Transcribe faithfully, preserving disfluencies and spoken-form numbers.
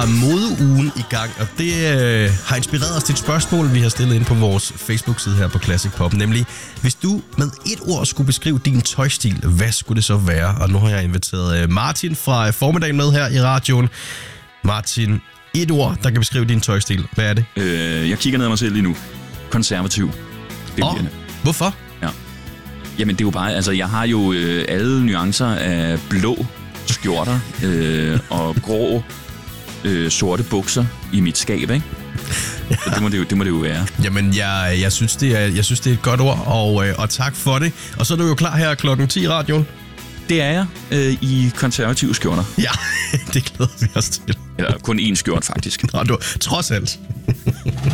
modeugen i gang, og det øh, har inspireret os til et spørgsmål, vi har stillet ind på vores Facebook-side her på Classic Pop, nemlig, hvis du med et ord skulle beskrive din tøjstil, hvad skulle det så være? Og nu har jeg inviteret øh, Martin fra formiddagen med her i radioen. Martin, et ord, der kan beskrive din tøjstil. Hvad er det? Øh, jeg kigger ned ad mig selv lige nu. Konservativ. Det oh, hvorfor? Ja. Jamen, det er jo bare, altså, jeg har jo øh, alle nuancer af blå skjorter øh, og grå, øh, sorte bukser i mit skab, ikke? Ja. Så det må det, jo, det må det jo være. Jamen, jeg, jeg, synes, det er, jeg synes, det er et godt ord, og, øh, og tak for det. Og så er du jo klar her klokken ti i radioen. Det er jeg øh, i konservative skjorter. Ja, det glæder vi os til. Eller kun én skjort, faktisk. Nå, du, trods alt.